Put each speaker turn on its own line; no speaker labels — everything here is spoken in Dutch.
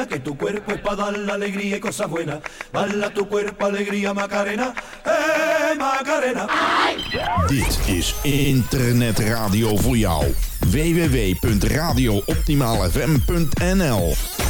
Que tu cuerpo es para dar la alegría y cosas buenas. Bala tu cuerpo alegría Macarena, Macarena.
Dit is internetradio voor jou. www.radiooptimaalfm.nl